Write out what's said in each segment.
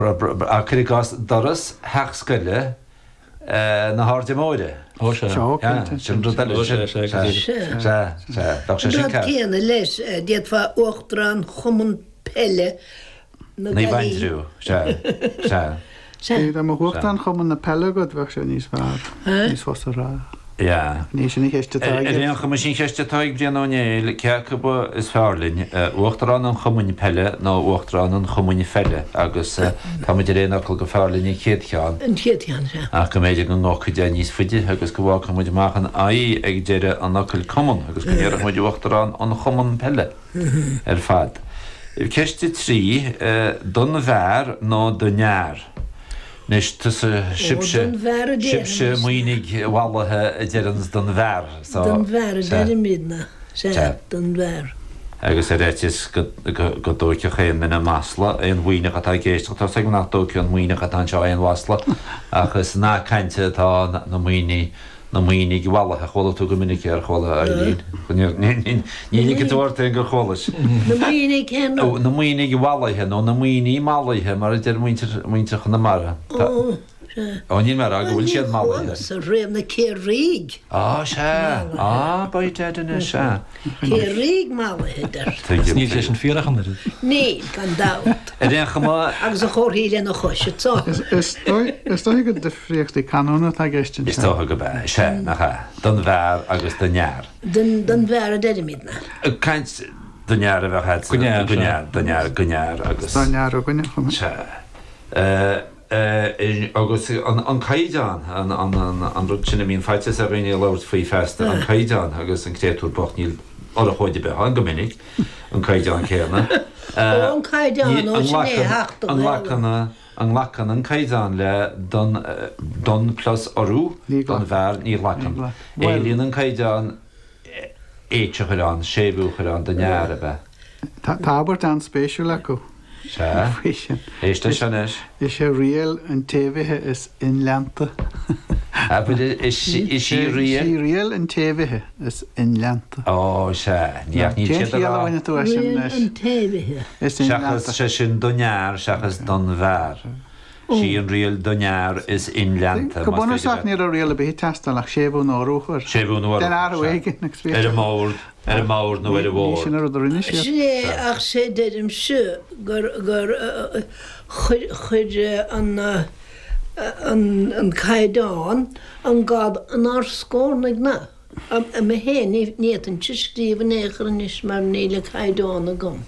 A Crigas Doris Haxkelle na Hardy Mode. Oh, sure. Tiana leis diad fa ochtran chomun pelle. Ní baindrú Am hoogtaan komen na pelle god weg sé níos waar. Níos was ra. Ja. Ní sin hechte tag. Réon go sin cheiste taig brianánéil ceacaba is fearlinn uachtarrán an chomuine pelle nó uachtarrán an chomuine felle agus tá idir réanachail go fearlinn í chéadcheán. An chéadcheán se. Ach go méidir go nóchuide níos fuide agus go bhá muid machchan aí ag déire an nacail common agus go dhéarach muid uachtarrán an chomun pelle fad. Ceiste trí don bhar nó do near. Nis sibse muoinnig wallathe dearans don bhar. Don bhar a deir midna. Don bhar. Agus réitis go dóice chéan na masla an bhuiine atá géiste tá sag nach dóice an muoine atá seo an wasla agus ná cainte tá na muoine na muoinnig wallathe chola tú go minic ar chola lín. Ní go dúirta gur cholas. Na muoinnig hen. Na muoinnig wallathe nó na muoine málathe mar idir muinte chuna mara. Ní mar a go bhfuil siad málathe. Sa réim na céríg. Se baite duna se. Céríg málathe. Ní leis an fíorachan ar. Ní, gan dat. Agus a chóiríile na choise tó. Is dó go defriocht í canúna tá geistin. Is tó go bheith se nach don bhar agus don near. Don bhar a deir midna. Caint don near a bheith gonear agus. Don near a gonear chum. Se. Agus an caiideán an rud sinna mín feite a réine leirt faoi festa an caiideán agus an cléú bocht níl or a chuide be an gomininic an caiideán céna. An caiideán ó sin é heachta. An lacan an caiideán le don plus orú don bhar ní lacan. Élíonn an caiideán éite chuán, séú chuán den near a bheith. Tábhart an spéisiú lecu. Se? Éiste se is? Is sé rial an tévethe is inlenta. Is sí rial? Sí rial an tévethe is inlenta. Ó, se. Níach ní tíad Rial an tévethe. Seachas sé sin donear, seachas don bhar. Sí an rial donear is inlenta. Go buna saach ní a rial a bhí testalach sébú nó rúchar. Sébú nó Den ar bhhéigin ag spéisiú. Ar a mór nó ar a bhór. Sin ar a rinne sé. Sinné ach sé deidim se gur chuir an caiideán an gad an ar scórnaig na. A me hé níiad an tiscríomh éair an is mar níle caiideán a gom.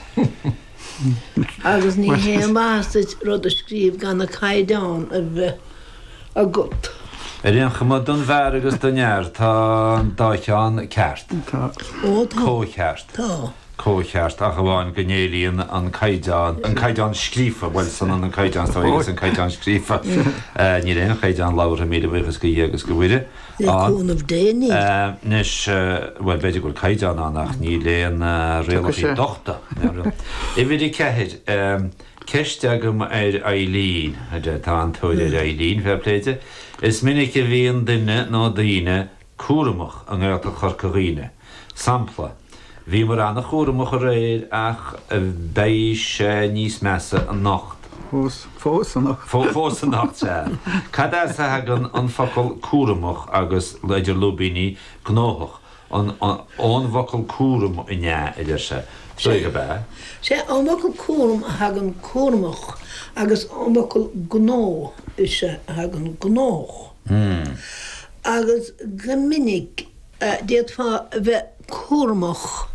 Agus ní hé mástaid rud a scríomh gan na caiideán a bheith a gut. Réon chumad don bhar agus donear tá dáiteán ceart. Cócheart. Tá. Cócheart a bháin gnéilíonn an caiideán scrífa bhfuil san an caiideán tágus an caiideán scrífa. Ní réon caiideán láir mí bhuichas go dhégus go bhuiide. Leúnmh déine. Nis bhfuil beidir goil caiideán annach ní léon réalaí dochta. I bhíidir ceithid ceiste agam ar Eileen, tá an tóidir Eileen bheitpléide, is minic a bhíon duine nó daoine cuaramach an gghearta chorcaghine. Sampla, bhí mar anna cuaramach a réir ach béis níos measa an nacht. Fós an nacht. Fós an nacht sé. Cad é sa hagan an focail cuaramach agus leidir lubíní gnóthach. An bhacail cuaram inne idir se. Sóige be? sé an bhacail cuaram a hagan cuaramach agus an bhacail gnó is se hagan gnóch. Agus go minic déad fá bheith cuaramach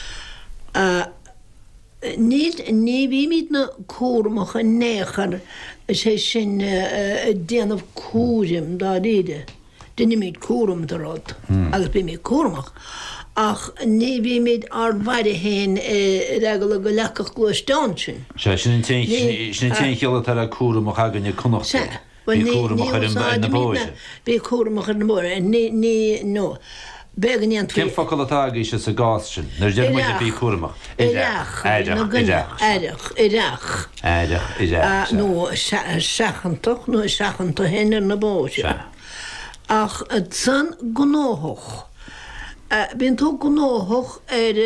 ní bhí míad na cuaramach a néchar sé sin déanamh cuarim dá réide. Dunne míid cuaram de rod agus bí mé cuaramach. Ach ní bhí míid ar bhaide héin regla go lecach glúisteán sin. Se sin chéile tar a cuaramach agan connacht. Bí cuaramach ar na bóise. Bí cuaramach ar na bóise. Ní nó. Began íon Cén focail atá is sa gás sin, nar déir muid bí cuaramach. Éireach. Nó seachantach nó seachanta héanaar na bóise. Ach san gnóthach. Bhíonn tú gnóthach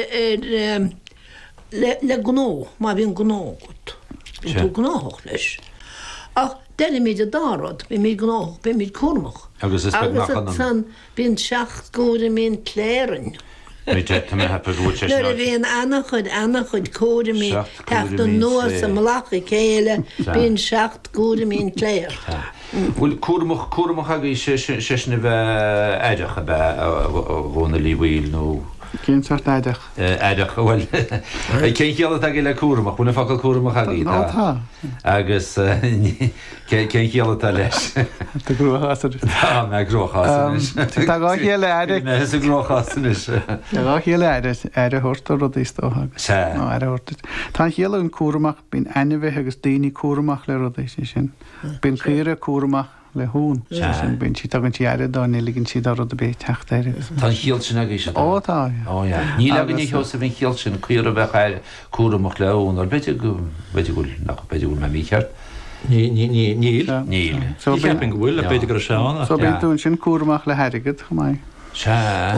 le gnó, má bhíon gnógat. Bhíonn tú gnóthach leis. Ach, den mí a dárad, bí mí gnách, bí mí cuamach. Agus is beag nach an- san bín 6 góda mín cléirin. Mi jet me heb go Nu a bhíon annach chud códa mí Seacht techt códa an mín nuas cléir. a malacha céile bín 6 góda mín cléir. Bhfuil cuamach a sena bheith éideach a bheith bhna líhil nó Cén sort éideach. éideach bhfuil cé cheala a le cuamach bhna facail cuamach a í Tá. agus cé cheala leis Tá grúchasar. me grochá Tá gá chéile éideach. is a grochá is Tá gá chéile éidir thuirtar rud ístóthag. Se. No, thuirtar. Tá chéile an cuaramach bín ainmheh agus daoine cuaramach le rud é sin. Bín chéire cuaramach le hún. Sin bín si tugann si éire dá níliginn si a rud a bé techt éire. Tá chiil sin a sé Ó tá. Ní le ní he bhín chiil sin chuir a bheith cuaramach leún ar beidir go nach beidir me mícheart Níl. níl. So Ní ceapin bhfuil a beidir go seán. So bín tún sin cuaramach le heirigad chumá. Se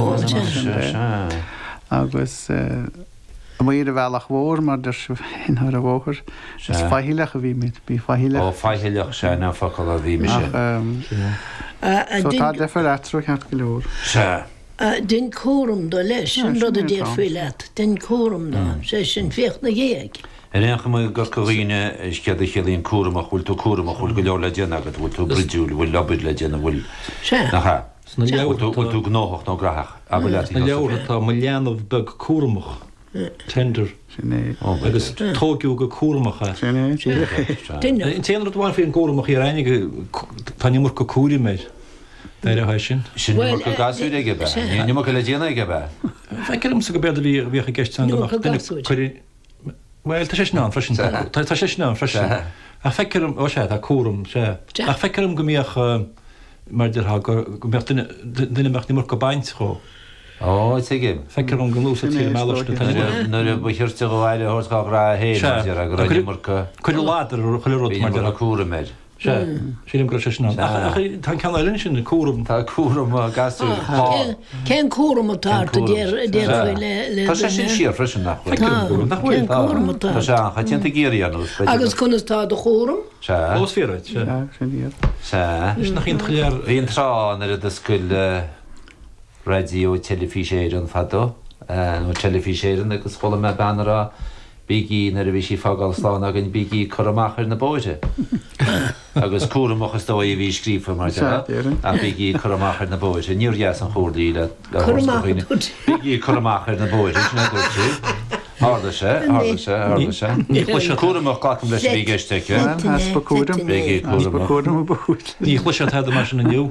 Agus muir a bhealach mhór mar der inthar a bhóthir. Is fáhileach a bhí mit, bí ó fáhileach. fáileach se ná facail a bhí me se. So tá defar etrú cheart go leor. Se. Den córam do leis an rud a sin déir é fuileat, den córam da, sé sin fécht na géag. En écha mu go choíine is cead a chelíonn cuaramach bhfuil tú cuaramach bhfuil go leor le déana agad bhfuil tú bridúil bhfuil labid le déana bhfuil Se. nach Na bhfuil tú gnóach nó graach a leabhar tá má leanamh beg cuaramach tender Sin é. agus tógiú go cuaramacha. Sin é. Duine. Téanana bháin fé an cuaramach í reinige tanimar go cuaí méid. Déir a sin. sin Well, go gasú ige be. Ní go le déana ige be. Feicelim sa go bead bhí bhícha gceist an Nua go gasúid. Well, tá sé ná freisin. Tá sé ná freisin. A feicelim ó sé a cuaram sé. A feicelim go míoch mar go mecht duine mecht ní mar go baint cho. Ó ige. Feicelim go lúsa tí meiste Nuair a bhuiirte go bhile thuá rá hé a go raine marcha chuir láidir chuir rud mar a cuara méid. sílim go sé ná. Tá ceanlinn sin na cuaram. Tá cuaram a gasú. Cén córam a tarta déir le. Tá sé sin siar freisin nach. Cén córam a Tá tarta. se chatíanta géirí anús. Agus chunas tá do chóram? Se Ósféid se. Sin é. se. Is nach chin chléar Bhíon trán ar a scoil radio telefiséan fadó nó telefiséan agus chola me banará bíí nar a bhí sí fágáil slán a gin bíí choramachar na bóide. Agus cuaramachchas dó i bhí scrífa mar a bíí choramachar na bóide. Níor an chóirdaí le bíí choramachar na bóide sinna dúirtú. Háda se. Cuaramach gacham leis bhí geisteice. Haspa cuaram. Bíí Haspa cuaramach. cuaram a bút. ní chluise head mar sin na nniu.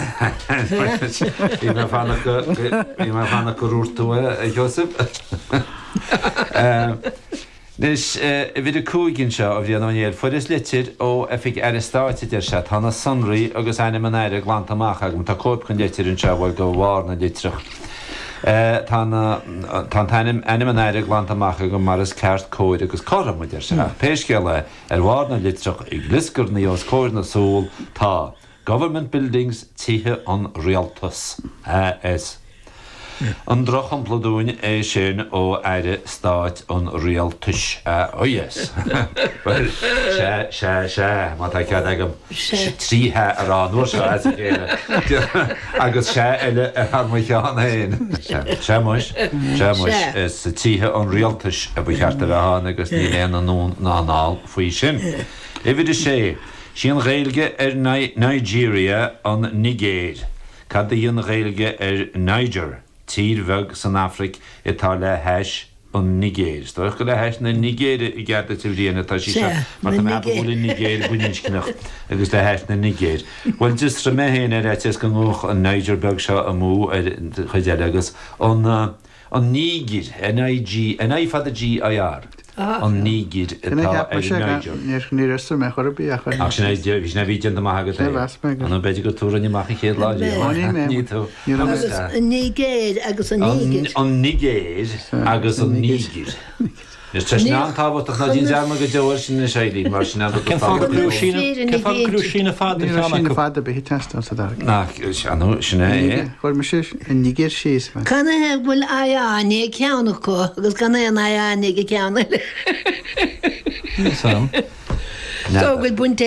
Bhí me fanna go rúirtú a Joseph. Nes bhí a cúiginn seo a bhí anéal fu is litir ó a fi aristáidir se tána sunraí agus aine man éire glantamach agam tá cóip chun litir an sehil go bhhar na litrach. Tá aine man éire glantamach go mar is ceart cóid agus choramaidir se. Péisceile ar bhhar na litrach ag lisgur na os cóir na súl tá Government Buildings títhe an Rialtas is. An droch an plodúin é sin ó éire stáit an Rialtas. Yes. Se má tá cead agam tríthe ará nuair se chéile. Agus se eile ar mu teán éon. Se muis is títhe an Rialtas a bu cheart a bheitán agus ní léana ná náil faoi sin. Éhid sé. Sin réilge ar Nigeria an Nigéir. Cad íon réilge ar Niger, tír bheg san Afric itá le heis an Nigéir. Stoich go le heis na Nigéir i gcearta tíhríanana tá sí mar tá mé bhfuil Nigéir buincinach agus le heis na Nigéir. Bhfuil just ra méhéin ar éis go ngúch an Niger beg seo a mú chuide agus an Nígir, N-I fad a G-I-R. An Nígir itá ar Niger. Ní restar me chur bí a chu. Ach sin bhís na bhí an amachgad an beidir go túra ní macha chéad láide. Ní tú. Agus an nígéad agus an nígéad. An Nigéir agus an Nígir. Is tre ná tábhaach na dín dearma go deir sin na séí mar sin Cen fá grú sína fád sin fada be testal sa dar. nach anú sinna é. Chuir me sé in nígéir síos. Canna he bhfuil aánig ceannach có, agus canna an aánig ceanna. Sam. So bhfuil buinte